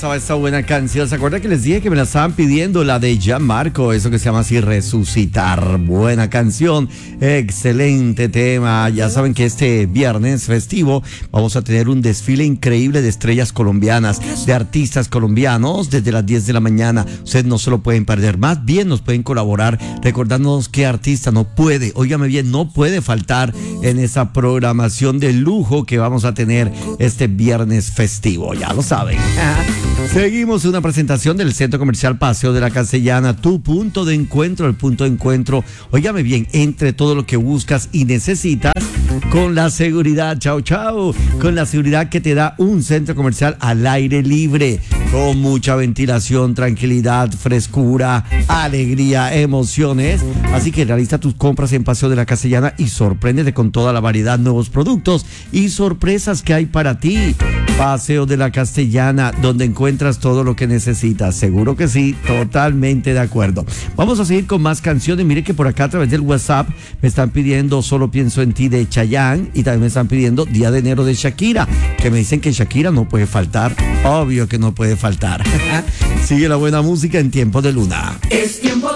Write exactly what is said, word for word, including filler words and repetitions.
estaba esta buena canción. ¿Se acuerdan que les dije que me la estaban pidiendo? La de Gianmarco, eso que se llama así, Resucitar. Buena canción, excelente tema. Ya saben que este viernes festivo vamos a tener un desfile increíble de estrellas colombianas, de artistas colombianos, desde las diez de la mañana. Ustedes no se lo pueden perder, más bien nos pueden colaborar recordándonos qué artista no puede, óigame bien, no puede faltar en esa programación de lujo que vamos a tener este viernes festivo, ya lo saben. Seguimos una presentación del Centro Comercial Paseo de la Castellana, tu punto de encuentro, el punto de encuentro, óigame bien, entre todo lo que buscas y necesitas, con la seguridad, chao, chao, con la seguridad que te da un centro comercial al aire libre, con mucha ventilación, tranquilidad, frescura, alegría, emociones. Así que realiza tus compras en Paseo de la Castellana y sorpréndete con toda la variedad, nuevos productos y sorpresas que hay para ti. Paseo de la Castellana, donde encuentras todo lo que necesitas. Seguro que sí, totalmente de acuerdo. Vamos a seguir con más canciones. Mire que por acá a través del WhatsApp me están pidiendo Solo Pienso en Ti de Chayanne y también me están pidiendo Día de Enero de Shakira, que me dicen que Shakira no puede faltar. Obvio que no puede faltar. Sigue la buena música en Tiempo de Luna. Es tiempo